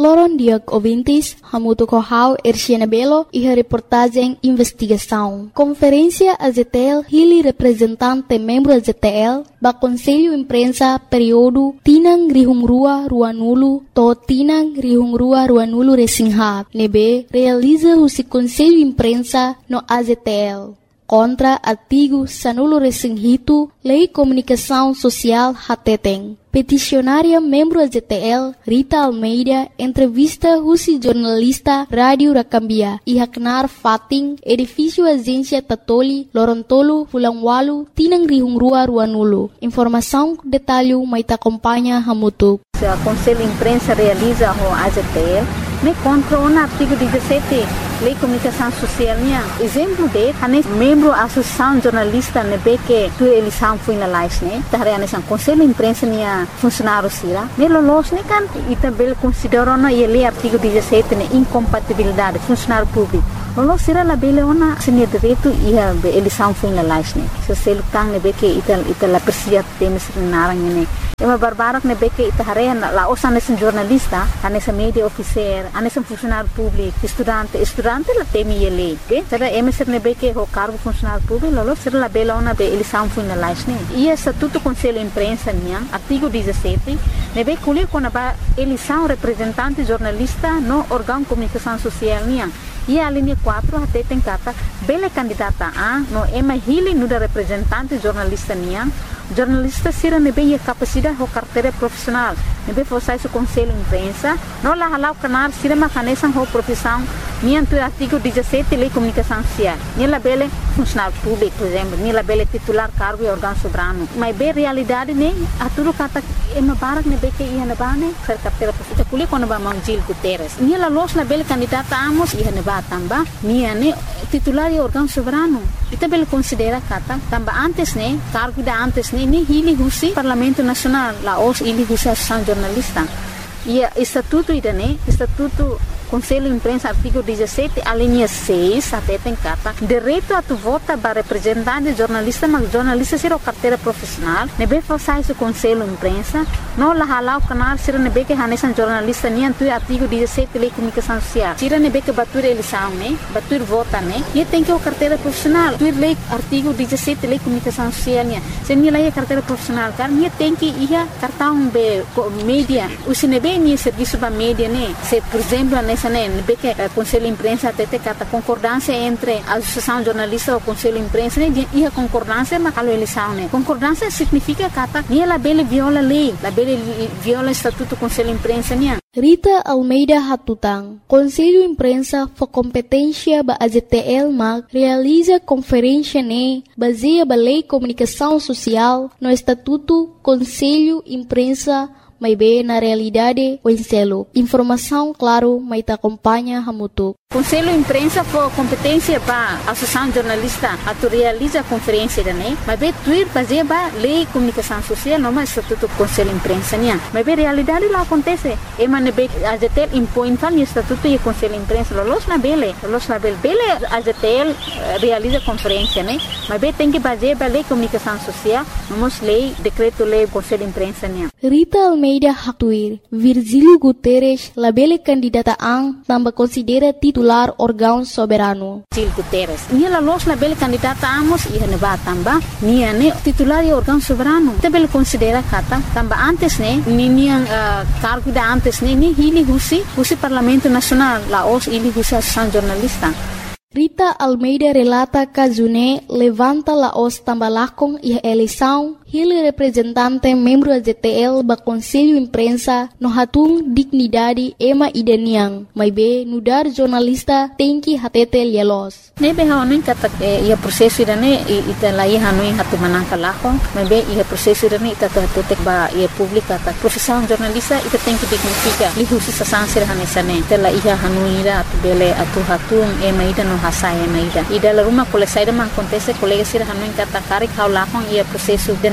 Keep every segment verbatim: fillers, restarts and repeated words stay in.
Loron Diag ouvintes, Hamuto Kohau, Erciana Belo e a reportagem Investigação. Conferência A Z T L, Hili representante membro A Z T L, ba Conselho Imprensa período Tinang Rihungrua Ruanulu, to Tinang Rihungrua Ruanulu Resinghat, nebe realiza o Conselho Imprensa no A Z T L. Contra artigo Sanulo Resinghito, Lei Comunicação Social Hateteng. Peticionária membro A Z T L, Rita Almeida, entrevista Husi jornalista Rádio Rakambia, Ihaknar Fating, edifício Agência Tatoli, Lorontolo, Fulangwalu, Tinang Rihungrua Ruanulu. Informação, detalhe, mais acompanha Hamutuk. O Conselho de Imprensa realiza o A Z T L, me contra o artigo dezessete, Lei de Comunicação Social. Exemplo de, a membro da Associação Jornalista nebe que tu eleição foi na live, né? Tahre a Conselho de Imprensa nia funcionário sira. Me lolos ne kan e também considera na lei artigo dezessete ne incompatibilidade funcionário público. Lolos sira la bele ona senia direito e a eleição foi na live, né? Se se lutang nebe que ital ital la persia temes narang ne. Ema barbarak nebe que itahare la osa nesse jornalista, a nessa media officer, a nesse funcionário público, estudante, estudante la temi ele, que será emeser nebe que o cargo funcionário público, lolo será la bela ona be eleição foi na live, né? E essa tudo conselho imprensa nia, artigo dezessete, nebe colher quando a eleição representante jornalista no órgão de comunicação social nia. E a linha quatro até tem cata bela candidata a no ema hili no da representante jornalista nia. Jornalista sira nebe a capacidade ou carteira profissional. Nebe fosse o conselho imprensa, não la halau canar sira macanesan ou profissão. Nian tu artigo dezessete lei comunicação social. Nila bele funcionário público, por exemplo, nila bele titular cargo e órgão soberano. Mas bem realidade ne a tudo kata ema barak nebe que ia na bane ser carteira profissional. Kuli quando ba Manjil Guterres. Nila los na bele candidata amos ia na ba tamba. Nia ne titular e órgão soberano. Ita bele considera kata tamba antes ne cargo da antes ne ni hili husi Parlamento Nacional la os hili husi Associação Jornalista. E estatuto ida ne estatuto Conselho de Imprensa, artigo dezessete, a linha seis, até tem carta, direito a tu vota para representante jornalista, mas jornalista será carteira profissional, nebe faça esse Conselho de Imprensa, não la halau canal, será nebe que hanesan jornalista, nem tu artigo dezessete, Lei de Comunicação Social, será nebe que batur eleição, né, batur vota, né, e tem que o carteira profissional, tu lei artigo dezessete, Lei de Comunicação Social, né, se nem lei carteira profissional, cara, nem tem que ir cartão be mídia, o se nebe nem serviço para mídia, né, se por exemplo, nessa né, que o Conselho de Imprensa até tem a concordância entre a Associação Jornalista e o Conselho de Imprensa, né, e a concordância mas a eleição, né. Concordância significa que nem ela bele viola a lei, ela bele viola o Estatuto do Conselho de Imprensa, né. Rita Almeida Hatutang, Conselho de Imprensa for competência ba A Z T L mag realiza conferência ne baseia ba Lei de Comunicação Social no Estatuto Conselho de Imprensa mas bem na realidade o enselo. Informação, claro, mas te acompanha Hamutuk. Conselho de Imprensa for competência para a Associação Jornalista a tu realiza a conferência da né, mas bem tuir fazer ba Lei de Comunicação Social não mais Estatuto Conselho de Imprensa né, mas bem realidade lá acontece. E mas bem a Z T L impõe tal Estatuto e Conselho de Imprensa los na bele, los na bele, bele a Z T L realiza conferência né, mas bem tem que fazer ba Lei de Comunicação Social, não lei decreto lei Conselho de Imprensa né. Rita Almeida Hatuir, Virgílio Guterres, labele candidata ang tambah considera titular órgão soberano. Virgílio Guterres, nia los labele candidata amos ia neba tamba, nia ne titular e órgão soberano. Tabel considera kata tamba antes ne, ni nia uh, cargo da antes ne, ni hili husi, husi Parlamento Nacional, la os hili husi Associação Jornalista. Rita Almeida relata que June levanta la os tambalakong e a eleição, ele representante membro da Z T L ba Conselho de Imprensa no hatung dignidade ema idaniang, mas be nudar jornalista tem que hatete lielos. Nebe haonin kata ia prosesso irane ita lai hanui hatu manangka lako, mas be ia prosesso irane ita hatutek ba ia publika ta profissão jornalista ita tem que dignifica lihusi sasansir hanesane ita la ia hanui ira atu bele atu hatung ema ida no hasai ema ida ida la rumah kole saida mang kontese kolega sir hanui kata karik hau lakong ia prosesso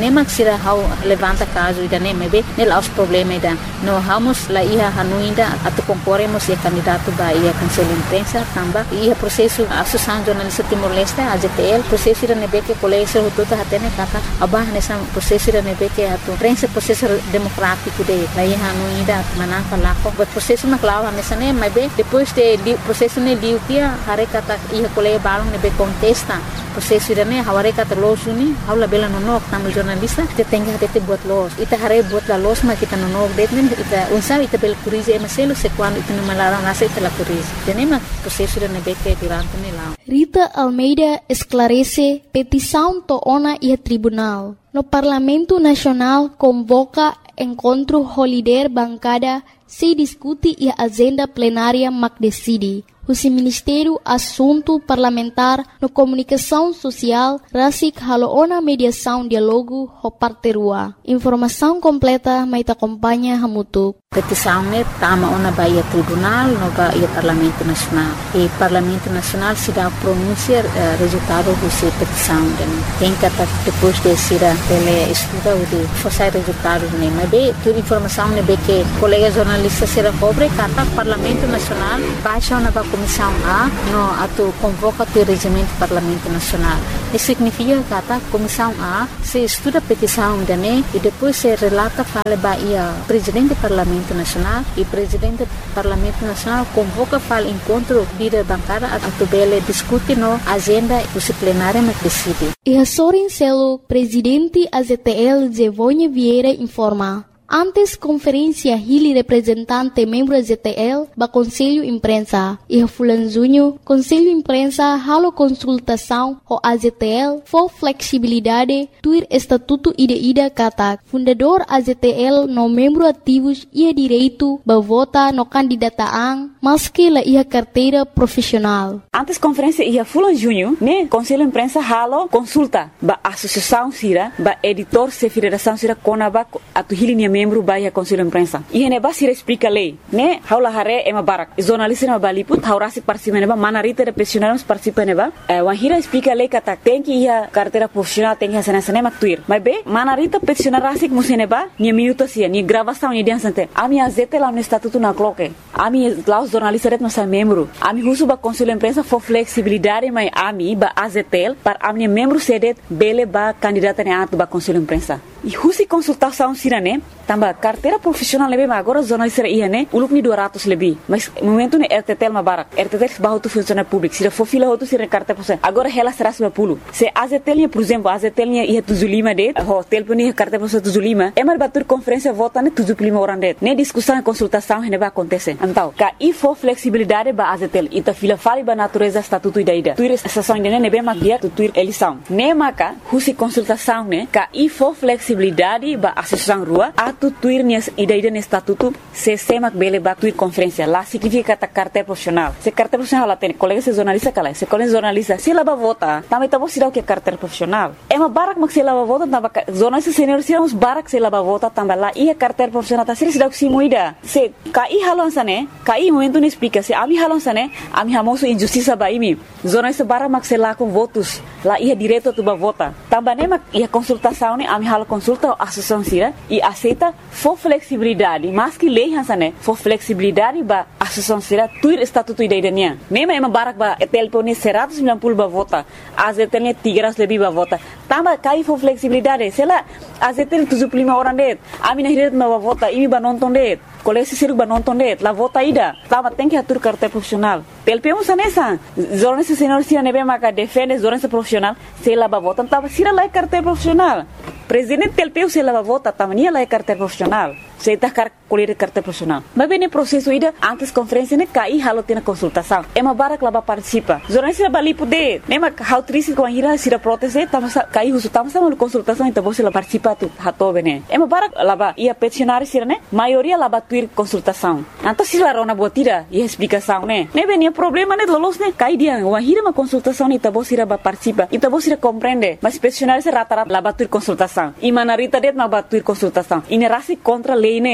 nem se hau levanta caso ida nem mebe nel os problema ida no vamos lá ia hanuinda atu concorremos e candidato ba ia cancela imprensa tamba ia processo associação jornalista Timor-Leste A J T L processo ida nebe que colégio tudo hatene kata abah nessa processo ida nebe que atu prensa processo democrático de lá ia hanuinda manaka lako o processo na clava nessa nem mebe depois de processo ne liu kia hare kata ia colégio balong nebe contesta processo ida ne haware kata losuni haula bela nonok tamu jornalista te tenga te buat los ita hare buat la los ma kita nonok det nem ita unsa ita bel curize maselo se quando ita no malara nasa ita la curize tenema processo ida nebe que durante ne lá Rita Almeida esclarece petição to ona e tribunal. No Parlamento Nacional convoca encontro holiday bancada se discute e agenda plenária mac decide. O Ministério Assunto Parlamentar no Comunicação Social Rasik Haloona Mediação Dialogo ho Parterua. Informação completa mai acompanha Hamutuk. Petição ne tama ona baia tribunal no baia Parlamento Nacional. E Parlamento Nacional se dá pronunciar uh, resultado dessa petição. Tem que depois de ser ele estuda o de forçar resultados ne. Mas bem, toda informação ne be que colega jornalista será cobre kata Parlamento Nacional baixa ona ba Comissão A no ato convoca o regimento do Parlamento Nacional. Isso significa que a Comissão A se estuda a petição dele e depois se relata fala baia presidente do Parlamento Nacional e presidente do Parlamento Nacional convoca fala encontro líder bancada a tubele discute no agenda disciplinária na decide. E a Sorin Celo, presidente A Z T L Zevonha Vieira informa. Antes conferência Hili representante membro Z T L ba Conselho Imprensa e a Fulanzunho Conselho Imprensa halo consultação o A Z T L for flexibilidade tuir estatuto ida ida kata fundador A Z T L no membro ativos ia direito ba vota no candidataan maski la ia carteira profissional. Antes conferência ia Fulanzunho né Conselho Imprensa halo consulta ba associação sira ba editor se federação sira konaba atu Hili membro baia Conselho Imprensa. E ne basira explica lei, né? Haula hare ema barak. Jornalista na baliput haurasi participa neba manarita de profissionais participa neba. Wan hira explica lei kata tem que ia carteira profissional tem que ser nessa nema tuir. Mas be manarita profissional rasik museneba ni minuto sia ni gravação ni dia sante. Ami azete lá no estatuto na cloque. Ami lá os jornalistas ret nossa membro. Ami husu ba Conselho Imprensa for flexibilidade mai ami ba A Z T L para ami membro sedet bele ba candidata ne atu ba Conselho Imprensa. E husi consultação sirane tamba carteira profissional lebih agora jornalista ia né uluk ni dua ratus lebih mas momento ne R T T L mabarak R T T L bahu tu funcionário público se for fila outro se carteira profissional agora ela será seratus lima puluh se A Z T L por exemplo A Z T L ia tujuh puluh lima det hotel pun ia carteira profissional tujuh puluh lima emar batur conferência vota ne tujuh puluh lima orang det ne discussão e consultação ne ba acontece então ka i for flexibilidade ba A Z T L ita fila fali ba natureza estatuto ida ida tuir estação ne ne be magia tuir eleição ne maka husi consultação ne ka i for flexibilidade ba associação rua atu tuir ni ida ida ne estatuto se semak bele ba tuir conferência lá significa ta carteira profissional se carteira profissional lá tem colega se jornalista kala se colega jornalista se lá ba vota também tá você dá o que carteira profissional é uma barak mak se lá ba vota tamba jornalista senior se uns barak se lá ba vota tamba lá ia carteira profissional tá se dá o que se moida se kai halon sane kai momento ne explica se ami halon sane ami hamoso injustiça ba imi jornalista barak mak se lá com votos lá ia direito tu ba vota tamba ne mak ia consultação ne ami halo consulta associação sira e aceita for flexibilidade mas que lei hansane for flexibilidade ba associação sira tuir estatuto ida idania mema ema barak ba telpone seratus sembilan puluh ba vota A Z T L tiga ratus lebih ba vota tamba kai for flexibilidade sela A Z T L tujuh puluh lima orang det ami na hiret ba vota imi ba nonton det kolesi siru ba nonton det la vota ida tamba tem que atur carteira profissional telpemos anessa jornalista senior sira nebe maka defende jornalista profissional sela ba vota tamba sira la carteira profissional presidente telpeu se la ba vota tamba nia la carteira profissional se tá car colher carteira profissional mas bem processo ida antes conferência ne kai halo tina consultação é uma barak lá ba participa jornalista ba lipo de nema how triste com a ira sira proteste tamba kai usu tamba sama consultação então você lá participa tu hato bene é uma barak lá ba ia peticionário sira ne maioria lá ba tuir consultação então se lá rona botira e explicação ne ne bem problema ne lolos ne kai dia uma hira uma consultação então você lá ba participa então você compreende mas peticionário se rata-rata lá ba tuir consultação e manarita det ma ba tuir consultação e ne rasi contra lei ne agora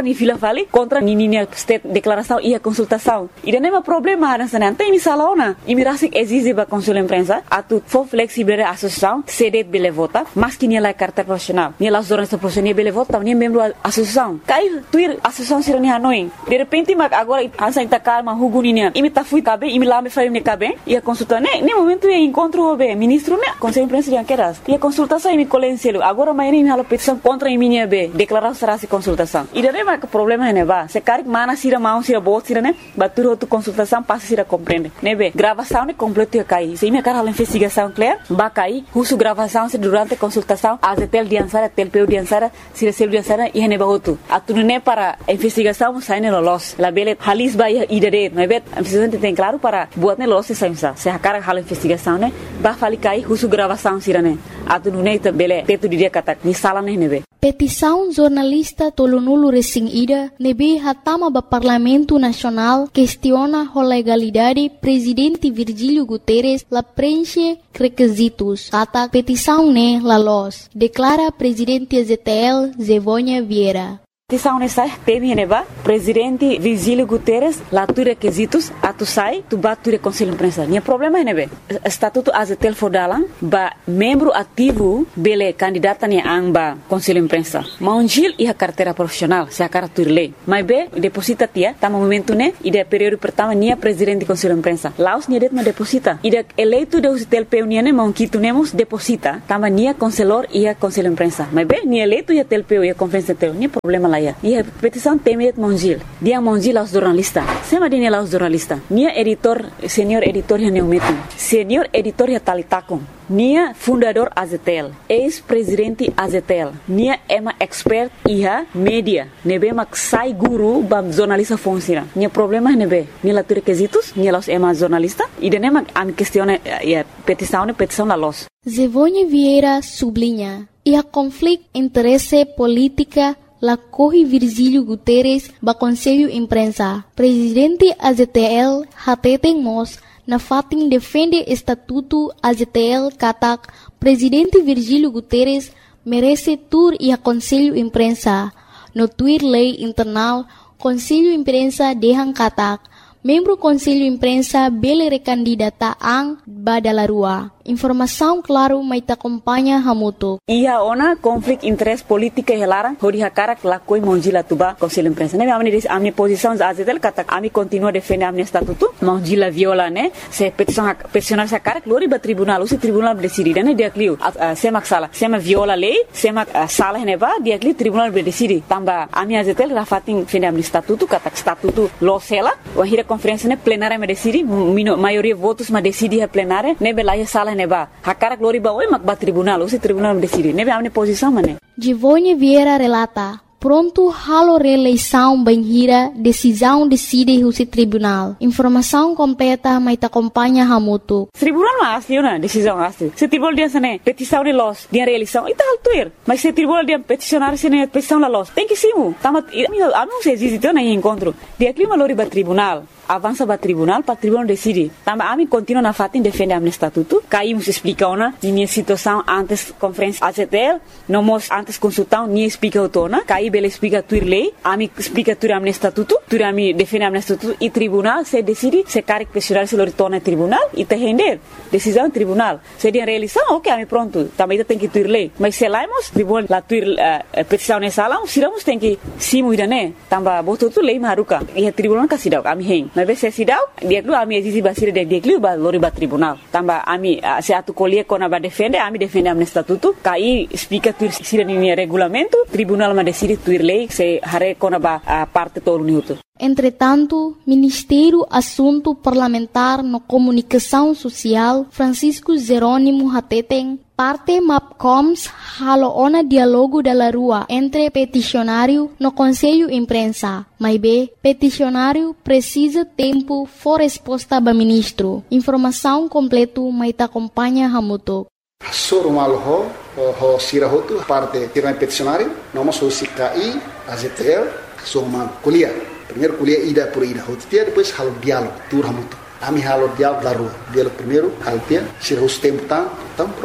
agora ni fila fali contra ni ni state declaração e a consultação. E não é problema nessa não tem misalona. E me rasik exige ba consul imprensa atu for flexible associação cede bele vota, mas que ni la carta profissional. Ni la jornalista profissional bele vota, ni membro associação. Cai tuir associação sira ni Hanoi. De repente mag agora ansa ita calma huguninia. E me ta fui cabe, e me lá me faz me cabe. E a consulta ne, ne momento e encontro o be ministro ne, conselho imprensa de queras. E a consultação e me colencelo. Agora amanhã me hala petição contra a minha be, declarar será se consultação. E daí mas problema é ne ba. Se caric mana sira mão sira boa sira ne, batur outra consultação passa sira compreende. Ne be, gravação ne completo e cai. Se me cara hala investigação clear, ba cai, husu gravação se durante a consultação, a tel diansara, tel peu diansara, sira sel diansara e ne ba outro. Atu ne para a investigação sai ne los. La bele halis ba e idade, ne be, a presidente tem claro para buat ne los se saimsa. Se a cara hala investigação ne, ba fali cai husu gravação sira ne. Atu ne ta bele teto dia kata ni sala ne nebe. Petição jornalista Tolonulu Resing Ida nebe hatama ba Parlamento Nacional questiona a legalidade presidente Virgílio Guterres la preenche requisitos. Kata petição ne la los. Declara presidente A Z T L Zevônia Vieira. Petição nessa teme neba presidente Virgílio Guterres lá tu requisitos atu sai tu batu conselho imprensa. Nia problema é nebe estatuto A Z T L fodalan ba membro ativo bele candidata ni amba conselho imprensa. Maunjil e a carteira profissional se a cara tu lei. Mas be deposita tia tama momento ne e de período pertama nia presidente conselho imprensa. Laos nia det ma deposita. E de eleito de O Z T L P nia ne maunquito nemos deposita tama nia conselor e a conselho imprensa. Mas be nia eleito e a T L P e a conferência teu nia problema lá. E a petição temet Mongil. Dia Mongil aos jornalistas. Sema dia aos jornalistas. Nia editor, senior editor ya neumetum. Senior editor ya talitakon. Nia fundador A Z T L. Ex-presidente A Z T L. Nia ema expert iha media. Nebe mak sai guru bam jornalista funciona. Nia problema nebe. Nia la requisitos. Nia los ema jornalista. E dene mak am questione ya petição ne petição la los. Zevônia Vieira sublinha. E a conflito interesse política la corre Virgílio Guterres ba Conselho Imprensa. Presidente A Z T L hateten mos na fatin defende estatuto A Z T L katak Presidente Virgílio Guterres merece tur e a Conselho Imprensa. No tuir lei internal Conselho Imprensa dehan katak membro Conselho Imprensa bele recandidata ang badalarua. Informação claro mai ta acompanha hamuto. Ia ona conflict interest politika helara hodi hakara lakoi monjila tuba Conselho Imprensa. Ne amni dis amni posição A Z T L kata ami continua defende amni estatuto monjila viola ne se petição peticionar sa cara lori ba tribunal usi tribunal decide ne dia clio sema sala sema viola lei sema sala ne ba dia clio tribunal decide tamba ami A Z T L rafatin defende amni estatuto kata estatuto lo sela o hira conferência ne plenária me decide maioria votos ma decide a plenária ne belaya sala neba hakara glori ba oi mak ba tribunal usi tribunal decide nebe amne posição mane. Zevônia Vieira relata pronto halo reeleição banhira decisão decide usi tribunal. Informação completa mai ta acompanha hamuto. Tribunal ma asli na decisão asli. Se tribunal dia sane petição de los dia reeleição ita altuir. Mas se tribunal dia peticionar sene petição la los. Tem que simu. Tamat anu se existe na encontro. Dia clima lori ba tribunal. Avança para tribunal, para tribunal decide. Também a mim continua na fatin defende amne estatuto. Caímos explica ona minha situação antes conferência A Z T L, não mos antes consultão nem explica otona. Caí bele explica tuir lei, a mim explica tuir amne estatuto, tuir a mim defende amne estatuto e tribunal se decide se caric pessoal se loritorna tribunal e te render decisão tribunal. Se dia realização, ok, a mim pronto. Também tem que tuir lei. Mas se laimos tribunal la tuir uh, petição nessa lá, siramos tem que simu idane. Tamba boto tu lei maruka. E a tribunal kasidau a mim hen. Mas se sidau dia dulu ami exisi basir de dia dulu ba lori ba tribunal tamba ami uh, se atu colie kona ba defende ami defende amne estatuto kai explica tu sira ni regulamento tribunal ma decide tuir lei se hare kona ba uh, parte todo minuto. Entretanto, Ministério Assunto Parlamentar no Comunicação Social Francisco Jerônimo Hateten parte MAPCOMS haloona diálogo da rua entre peticionário no Conselho Imprensa. Mas B, peticionário precisa tempo for resposta ba ministro. Informação completo mai ta acompanha hamuto. Sorumal ho ho sirahotu parte tirana peticionário, nós somos C K I, A Z T L, somos kuliah. Primeiro kuliah ida por ida hotia, depois halo diálogo, tur hamuto. Ami halo diálogo da rua. Diálogo primeiro, halo tia, sirahus tempo tá, então pronto.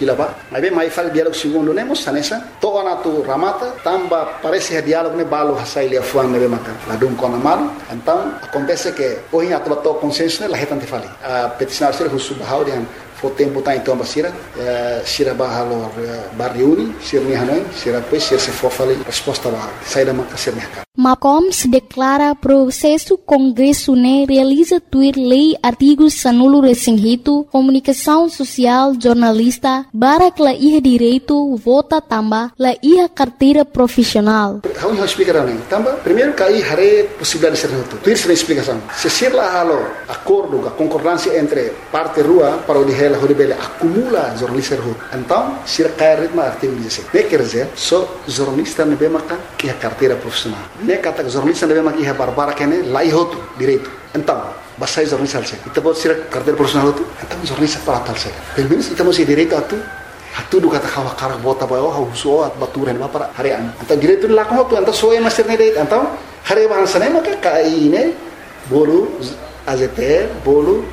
fila ba. Mas bem, mais fala diálogo segundo nemos sanesa. Toa na tu ramata, tamba parece que diálogo ne balo hasai lia fuan nebe maka. Ladum kona malu. Então, acontece que hoje atual to consenso ne la hetante fali. A peticionar ser husu bahau dian o tempo tá então basira, sira bahalo barriuni, sira ni hanoi, sira pois sira se fofali resposta ba saída maka ser mercado. Macoms declara processo Congresso né realiza tuir lei artigos sanulo resinghito, comunicação social, jornalista, barak la iha direito, vota tamba, la iha carteira profissional. How you explica não? Tamba, primeiro cai hare possibilidade de ser noto. Tuir sem explicação. Se ser lá halo acordo, a concordância entre parte rua para o de a Rodebele acumula jornalista rua. Então, se cai ritmo artigo dezessete. Ne quer dizer, só jornalista ne bemaka que a carteira profissional. Ne kata jornalista ne bemaka que a barbara que ne lá ihoto direito. Então, basai jornalista alse. Então pode ser carteira profissional tu. Então jornalista para tal se. Pelo menos então você direito a tu. A tudo kata kawa karak bota ba oh huso at baturan ba para harian. Então direito lá com tu. Então só é master ne direito. Então hari bahasa ne maka kai ne bolu A Z T L bolu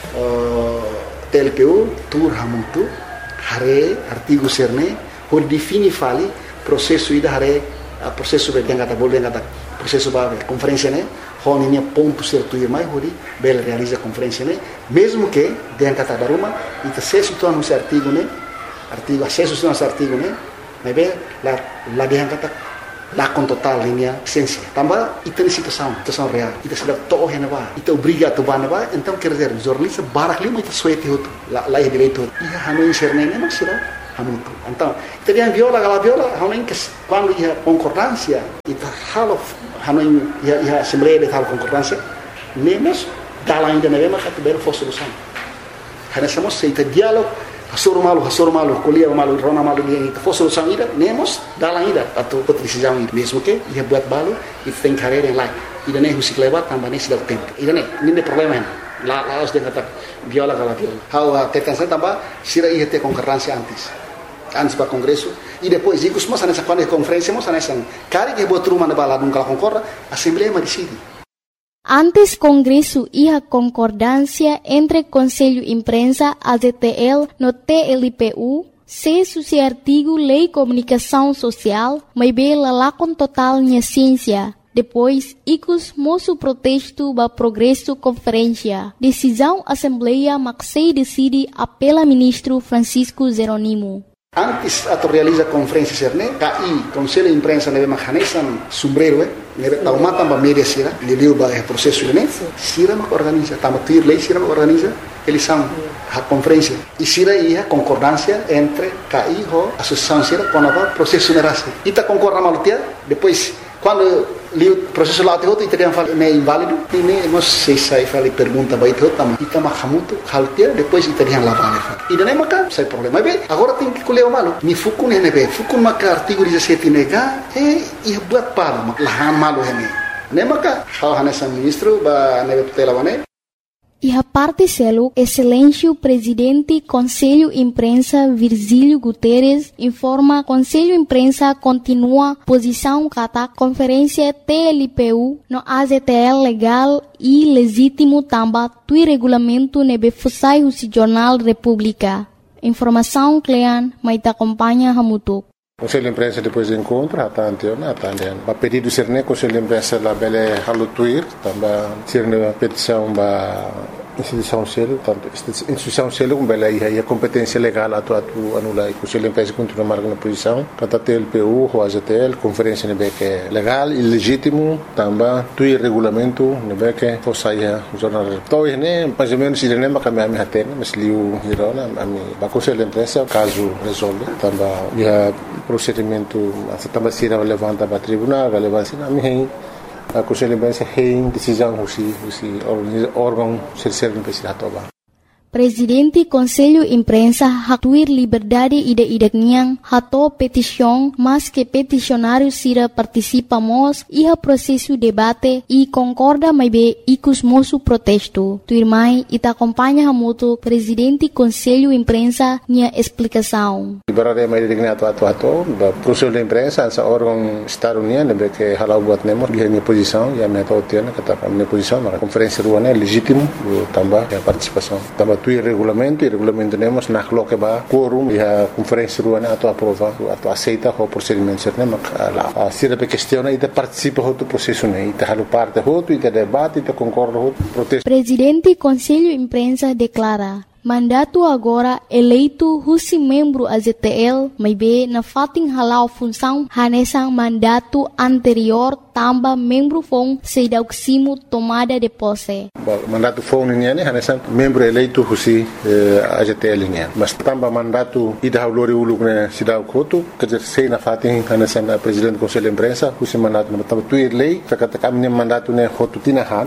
T L P U, tur hamutu, hare, artigo serne, por defini fali, processo ida hare, processo be yang kata boleh kata, processo ba conferência né, hon ini ponto certo ir mais hori, bel realiza conferência né, mesmo que yang kata daruma, ita acesso tu anu artigo né, artigo acesso tu anu artigo né, mas bem, la la yang kata lá com total linha essência. Também ita situação, situação real. Ita sudah toh yang ba, ita obriga tu ba ba. Então quer dizer, jornalista barak lima ita suete hotu, lá lá é direito. Ia hanu inserne nem mas será hanu tu. Então, ita dia viola gala viola, hanu que quando ia concordância, ita halo hanu ia ia assembleia de tal concordância, nemos dala ainda na mesma categoria for solução. Hana somos ita diálogo Hasur malu, hasur malu, kuliah malu, rona malu dia itu. For solução ida, nemos dalam ida atau decisão ida. Mesmo que ia buat balu, itu tem carreira yang lain. Ida nem musik lewat, tambah nem sudah tempo. Ida nem, ini problema yang. Lá, lá os dia kata viola kala viola. How tetan saya tambah sira ia ter concorrência antes. Antes para congresso e depois ikus mas nessa quando conferência mas nessa. Cari que buat rumah na bala nunca concorda, assembleia mas decide. Antes Congresso iha concordância entre Conselho Imprensa, A Z T L, no T L P U, se suci artigo Lei Comunicação Social, mas bela lá com total minha ciência. Depois, icus moço protesto ba progresso conferência. Decisão Assembleia Maxei decide apela ministro Francisco Zeronimo. Antes atau realiza conferência serne, K I Conselho de Imprensa nebe mahanesan sombrero eh, nebe taumata ba media sira, liliu ba processo ne, sira mak organiza, tama tuir lei sira mak organiza, eles são a conferência. E sira ia concordância entre K I ho associação sira com a processo nerase. Ita concorda malutia, depois quando o processo lá teu itu falei é inválido, ini nós sei sai falei pergunta baik teu tam, ita mahamutu haltia depois ita dia lá vale. E daí maka sai problema bem. Agora tem que colher o malu. Ni fukun ne be, fukun maka artigo dezessete nega, eh ia buat para mak lahan malu hene. Ne maka hal hanesan ministro ba nebe tutela bane. E a parte selo, excelência presidente Conselho Imprensa Virgílio Guterres informa Conselho Imprensa continua posição kata conferência T L P U no A Z T L legal e legítimo tamba tui regulamento nebe fusai o Jornal República. Informação Clean, mas te acompanha Hamutuk. Conselho de Imprensa depois do encontro, até anteontem, até anteontem. Para pedido ser né, Conselho de Imprensa lá bele halutuir, também ser né petição ba instituição selo, tanto instituição selo como bele aí a competência legal atu atu anula e Conselho de Imprensa continua marcando posição, kata T L P U, o A Z T L, conferência né que é legal e legítimo, também tuir regulamento né que fosse aí o jornal. Então né, mais ou menos ele nem vai cambiar minha tena, mas liu hirona, a mim, ba Conselho de Imprensa caso resolve, também já procedimento também se levanta para tribunal, relevância na minha a Conselho de Imprensa tem decisão se se órgão ser no presidente toba. Presidente Conselho Imprensa hatuir liberdade ida idakniang hato petição, mas que peticionário sira participamos iha processo debate e concorda mais be ikus moço protesto. Tuirmai ita acompanha hamuto Presidente Conselho Imprensa nia explicação. Liberdade mais digna atu atu atu, Conselho de Imprensa essa órgão estado-uniano be que halau buat nemo dia minha posição, ia minha tau tiana kata minha posição, na conferência ruana legítimo também a participação também tuir regulamento, e regulamento nemos na coloque ba quorum e a conferência ruana ato aprova, ato aceita o procedimento certo mak lá. Se a questiona e participa do processo né, e halo parte hoto e debate e concorda hoto protesto. Presidente Conselho Imprensa declara mandato agora eleito husi membro A Z T L, may be na fating halau função hanesang mandato anterior tamba membro fong sedauksimo tomada de posse. Mandato fong niya ni hanesang membro eleito husi A Z T L niya. Mas tamba mandato ida haulori uluk na sidaw koto, kajer sei na fating hanesang presidente Conselho Imprensa husi mandato na tamba tuir lei, kakata kami ni mandato na hoto tinahan,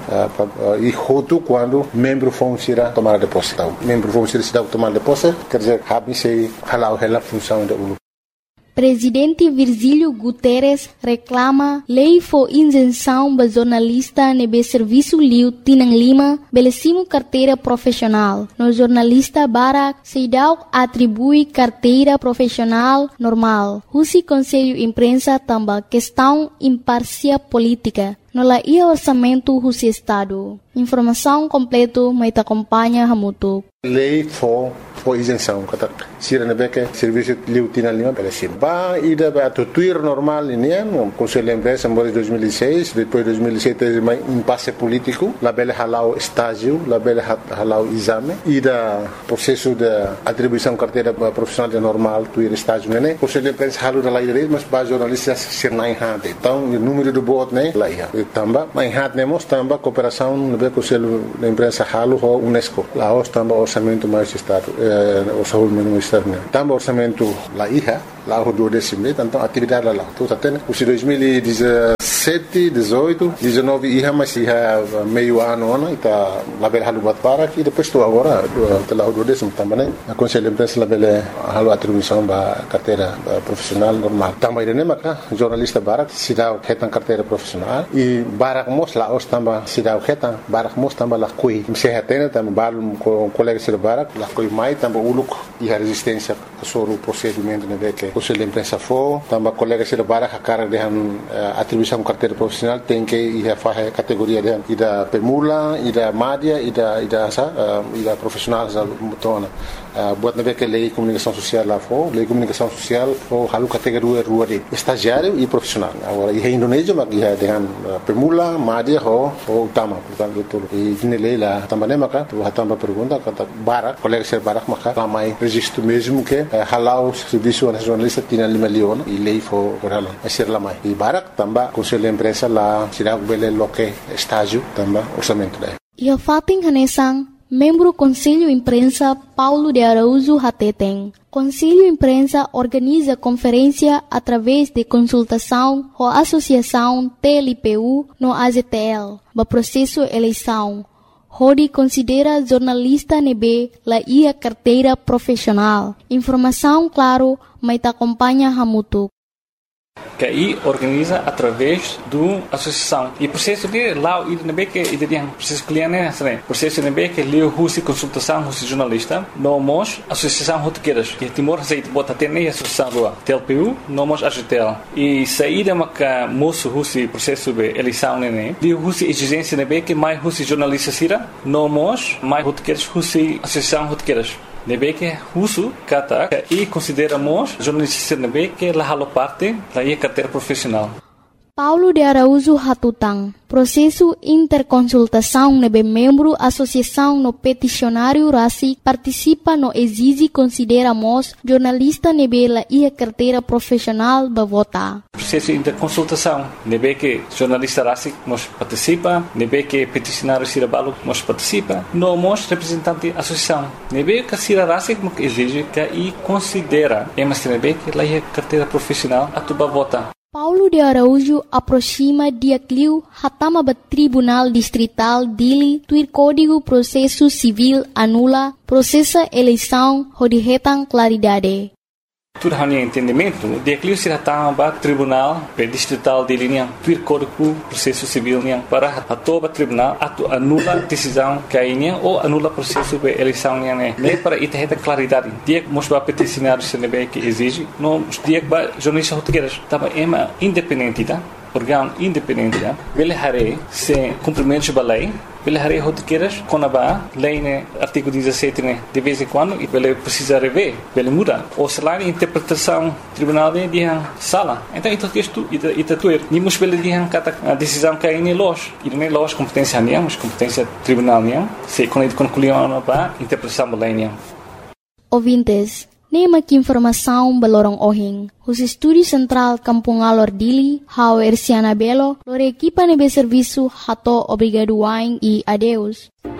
e hoto quando membro fong sira tomada de posse. Membro vamos ser cidade tomar de posse, quer dizer, habe sei halau hela função da U L U. Presidente Virgílio Guterres reclama lei for isenção ba jornalista nebe serviço liu tinang lima belecimo carteira profissional. No jornalista Barak Seidau atribui carteira profissional normal. Husi Conselho Imprensa tamba questão imparcial política. No la ia orçamento husi Estado. Informação completo mai te acompanha Hamutuk. Lei for for isenção, kata sira nebeke serviço liu tina lima belecim. Ba ida ba to tuir normal ini no Conselho Imprensa em dois mil e seis, depois dois mil e sete teve mais impasse político, la bele halau estágio, la bele halau exame, ida processo de atribuição carteira profissional de normal tuir estágio né. Conselho Imprensa halu da lei mas ba jornalistas ser nai hade. Então o número do bot né lá ia. Tamba mai hade nemos tamba cooperação no Conselho Imprensa halu ho UNESCO. Lá os tamba orçamento mais estado o orçamento externo. Tamba orçamento lá ia, lá o do décimo, então atividade lá. Tudo até o dois mil e dezessete, dezoito, dezenove ia mas ia meio ano ano e tá lá bele halu bat para que depois tu agora lá o do décimo tamba né. A Conselho Imprensa lá bele halu atribuição ba carteira profissional normal. Tamba ide né maka jornalista Barak sidau ketan carteira profissional e Barak mos lá os tamba sidau ketan Barak mos tamba lá kui. Sehatena tamba balum com colega sir Barak lá kui mai tamba uluk e a resistência sobre o procedimento né que o Conselho Imprensa for tamba colega sir Barak a cara de atribuição carteira profissional tem que ir a fazer categoria de ida permula ida média ida ida sa ida profissional sa mutona buat nebe que lei comunicação social lá for lei comunicação social for halu categoria rua de estagiário e profissional agora e Indonésia mas ia dengan permula média ho ho utama portanto itu e ini lei lá também maka tu tamba pergunta kata Barak colega ser Barak maka ramai registro mesmo que halau serviço a jornalista tinha lima leon e lei for halau a ser lamai e Barak tamba Conselho Imprensa lá sirag bele loke estágio tamba orçamento daí ia fating hanesang membro Conselho Imprensa Paulo de Araújo Hateteng. Conselho Imprensa organiza conferência através de consultação ou associação T L P U no A Z T L, ba processo eleição. Hodi considera jornalista nebe la ia carteira profissional. Informação claro, mas te acompanha Hamutuk. Que aí organiza através do associação e processo de lá o I D que ele tem processo cliente né processo de que leu husi consultação husi jornalista nomos associação rotequeiras que Timor aceita bota até nem associação rua T L P U nomos A G T L e saída maca moço husi processo de eleição né leu husi exigência né que mais husi jornalista sira nomos mais rotequeiras husi associação rotequeiras nebe que uso kata e consideramos jornalista nebe que la halo parte la ia carteira profissional. Paulo de Araújo Hatutang, processo interconsultação nebe membro associação no peticionário Rasi participa no exige consideramos jornalista nebe la ia carteira profissional ba vota. Processo interconsultação nebe que jornalista Rasi nos participa, nebe que peticionário Sirabalo nos participa, nomos representante associação nebe que Sira Rasi nos exige que e considera emas nebe que la ia carteira profissional atuba vota. Paulo de Araújo aproxima dia Clio hatama ba Tribunal Distrital Dili tuir Código Processo Civil anula processa eleição hodihetang claridade. Tudo hanya entendimento, dia Clio se hatama ba Tribunal Distrital Dili niang tuir Código Processo Civil niang para atoba tribunal atu anula decisão kainya ou anula processo de eleição niang né ne para itaheta claridade. Dia mos ba peticionário se nebe que exige no dia ba jornalista rotequeiras tava ema independente tá órgão independente, ele haré se cumprimento da lei, ele haré rotiqueiras com a lei, né, artigo dezessete, né, de vez em quando, e ele precisa rever, ele muda. Ou se lá a interpretação tribunal de sala. Então, isso texto, isso tuer. Nimos ele dihan kata a decisão que é los, e não é los competência nem, mas competência tribunal nem. Se quando concluiu para interpretação da lei nem. Ouvintes, nema que informação balorong ohing. Os estúdios central Kampung Alor Dili, Hau Erciana Belo, lor equipa nebe serviço hato obrigado wain e adeus.